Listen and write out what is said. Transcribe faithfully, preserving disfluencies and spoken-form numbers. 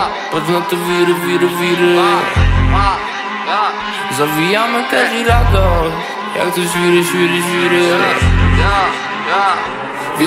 Patrz na te wiry, wiry, wiry. Zawijamy każdy radość, jak to świry, świry, świry.